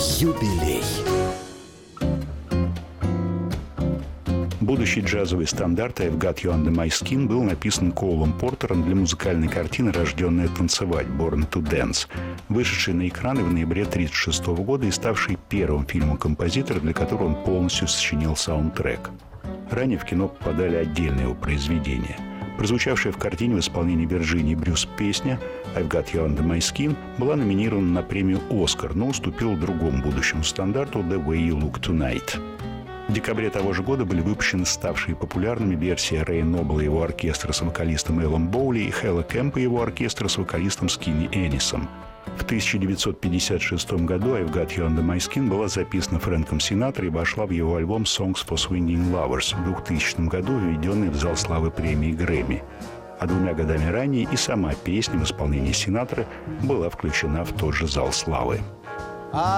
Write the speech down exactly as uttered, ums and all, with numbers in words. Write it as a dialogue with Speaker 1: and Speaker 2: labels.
Speaker 1: Юбилей.
Speaker 2: Будущий джазовый стандарт «I've Got You Under My Skin» был написан Коулом Портером для музыкальной картины «Рожденная танцевать» «Born to Dance», вышедшей на экраны в ноябре тысяча девятьсот тридцать шестого года и ставшей первым фильмом композитора, для которого он полностью сочинил саундтрек. Ранее в кино попадали отдельные его произведения. Прозвучавшая в картине в исполнении Вирджинии Брюс песня «I've Got You Under My Skin» была номинирована на премию «Оскар», но уступила другому будущему стандарту «The Way You Look Tonight». В декабре того же года были выпущены ставшие популярными версии Рэя Нобла и его оркестра с вокалистом Эллом Боули и Хэлла Кэмпа и его оркестра с вокалистом Скинни Энисом. В тысяча девятьсот пятьдесят шестом году «I've Got You Under My Skin» была записана Фрэнком Синатрой и вошла в его альбом «Songs for Swinging Lovers», в двухтысячном году введенный в зал славы премии Грэмми. А двумя годами ранее и сама песня в исполнении Синатры была включена в тот же зал славы.